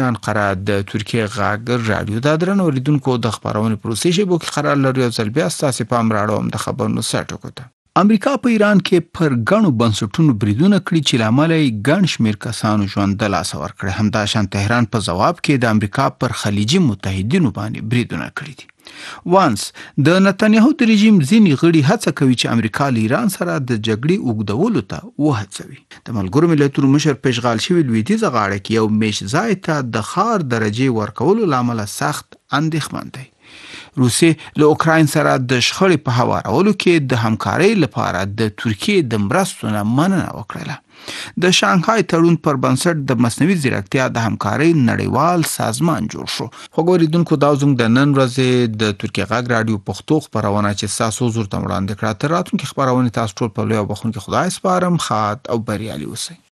رسمي انقره د ترکیه غاګر رادیو د درن اوریدونکو د خبرونې پروسې شی بو کې قرار لري او ځل بیا ستاسو پام راړوم د خبرونو سرټکو ته. امریکا په ایران کې پر غنو بنسټونو بریدونه کړی چې لامل یې ګڼ شمېر کسانو ژوند د لاسه ورکړي. همداشان تهران په جواب کې د امریکا پر خلیجي متحدینو باندې بریدونه کړي دي. وانس د نتنیاهو د رژیم ځینې غړي هڅه کوي چې امریکا له ایران سره د جګړې اوږدولو ته وهڅوي. د ملګرو ملتونو مشر پیشغال شوی لویدیځه غاړه کې یو میش ځای ته د خار درجه ورکولو لامل سخت اندېښمن دی. روسیې له اوکراین سره د شخړې په هوارولو کې د همکارۍ لپاره د ترکیې د مرستو نه مننه وکړه. د شانګهای تړون پر بنسټ د مصنوعي ځیرکتیا د همکارۍ نړیوال سازمان جوړ شو. خو ګوریدونکو دا زموږ د نن ورځې د ترکیه غاګ رادیو پښتو خبرونه چې تاسو زور ته وړاندې کړه. تر راتلونکي خبرونه تاسو ټول په لوی او بخښونکي خدای سپارم. ښاد او بریالي اوسئ.